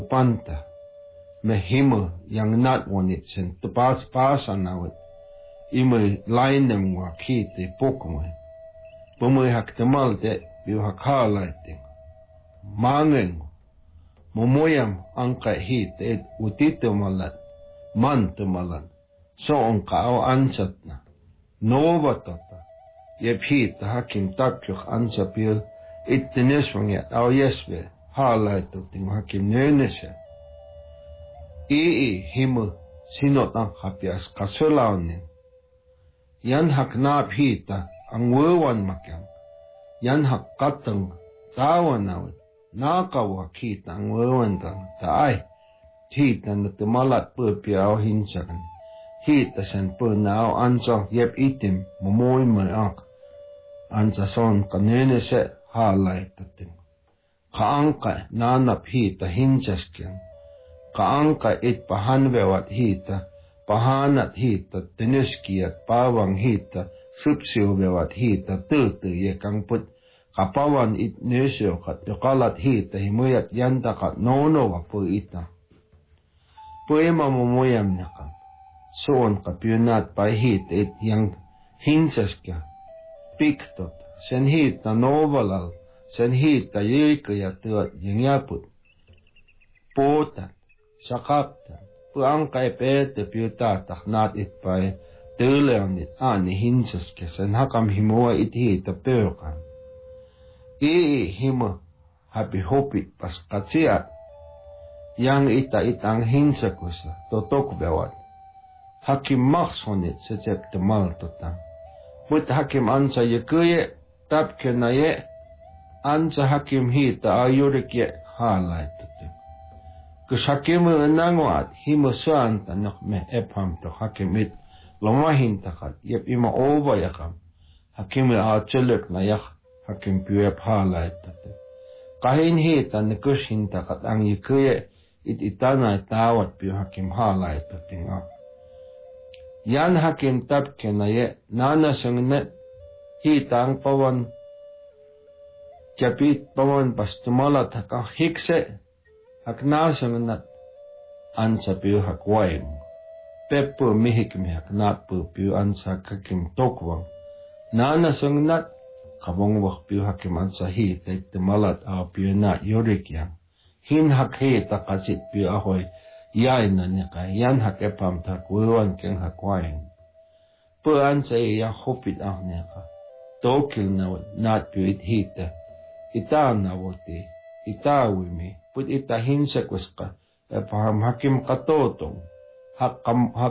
panta me himu yang nat wanit sen te pasa nawit ime lainem wa kite pokmo pomo hak temalte bi hakalaite mangen momoyam angka hit et utito malat manto malat so onka au ansatna novatata yep hit hakim takjuk ansapil ittenesvangia au yesve halaitu ting hakim nenese himu sinotang hapias kasulaunin yan hak naap hita ang wewan makyang yan hak katang tawanawit nakawa kita ang wewan kang taay hita na tumalat pupiaw hinsakan hita sen punao ansa yep itim momoy mayak ansa son kanenese halay tatim kaangka nanap hita hinsaskyan kaangka it pahanwewat hita pahanat hita teneskiat pawang hita supsiwewat hita tutu yekang put kapawan it nesyo kat yokalat hita himuyat yanta kat nono wa pu ita puema momoyam nakam soon kapyunat pa hita it yang hinsaskya piktot sen hita novalal sen hita yekaya tuat yang yaput potat sakapta puang kai pete piuta taknat it pai tuleon it ani hinsus kesen hakam himoa it hita peukan himo happy hopit pas katsiat yang itang hinsakusa totok bewat hakim maksonit secep temal totang put hakim ansa yekuye tap kenaye ansa hakim hita ayurik ye halay totem Hakim nangwat himo suan tanok me epham to hakim it lomahin takat yep ima over yakam hakim chelek na yak hakim puep halay tate kahin hitan kushin takat ang yikuye it itana tawat pu hakim halay tate nga yan hakim tapke na ye nana sangnet hitang pawan kapit pawan pastumala taka hikse hak nasang nat ansa piu hak waim peppo mihik mi hak nat piu ansa kakim tokwang nana sang nat kabong wak piu hakim ansa hi tait malat a piu na yorik yang hin hak hi takasit piu ahoy yay na nika yan hak epam tak wewan keng hak waim po ansa iya hopit ah nika tokil na nat piu it hita ita na wote ita wimi put ita hinsakuska paham hakim katotong hak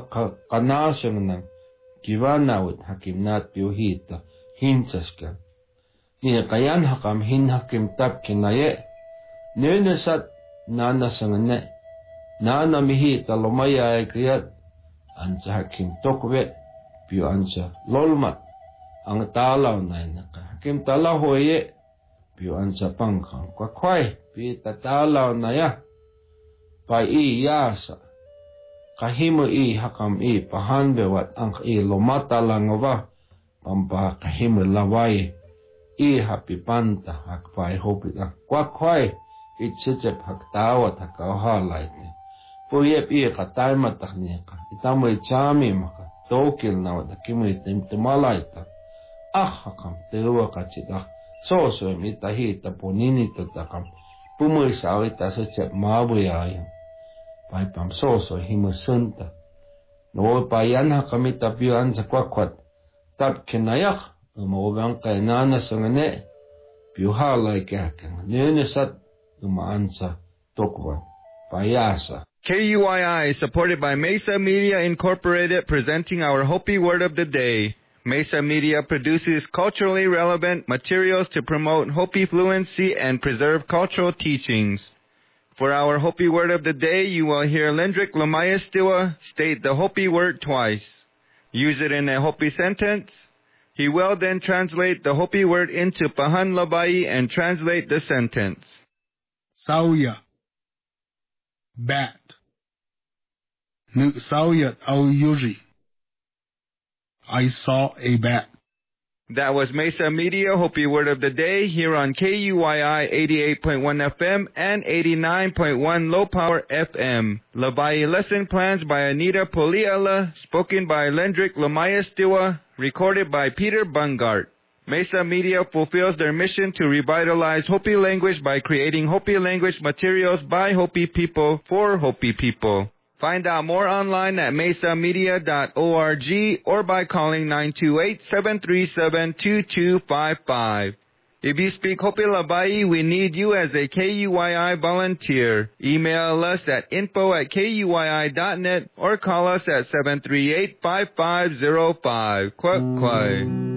kanasang ng kiwanawit hakim nat piuhita hinsaska niya kayan hakam hin hakim tap kinaye nenasat nanasang ne nanamihita lumaya kayat ansa hakim tokwe piu ansa lolmat ang talaw na naka hakim talaw hoye piu ansa pangkang kwakway pita talaw na ya pa yasa kahimu hakam pahanbewat ang lomata langwa pampa kahimu laway happy panta hak pai hopit ang kwakway itsitsep hak tawat hak halay puyep katay matak niya ka itamoy chami maka tokil na wad hakimu timtimalay ta hakam tewa kachitak soso mitahita ponini tatakam pumoy sa awita sa cep mabuyayan pai pam soso himusunta no payan hakami tapian sa kwakwat tap kinayak umawang kay nana sa ngane piuhalay kakang nenesat umaansa tokwan payasa KUII supported by Mesa Media Incorporated presenting our Hopi Word of the Day. Mesa Media produces culturally relevant materials to promote Hopi fluency and preserve cultural teachings. For our Hopi word of the day, you will hear Lendrick Lamayastiwa state the Hopi word twice. Use it in a Hopi sentence. He will then translate the Hopi word into Pahan Labai and translate the sentence. Sauya. Bat. Sawyat au yuji. I saw a bat. That was Mesa Media Hopi Word of the Day here on KUYI 88.1 FM and 89.1 Low Power FM. Labai lesson plans by Anita Poliela, spoken by Lendrick Lamaya Stiwa, recorded by Peter Bungart. Mesa Media fulfills their mission to revitalize Hopi language by creating Hopi language materials by Hopi people for Hopi people. Find out more online at mesamedia.org or by calling 928-737-2255. If you speak Hopi Labai, we need you as a KUYI volunteer. Email us at info@kuyi.net or call us at 738-5505. Kwai.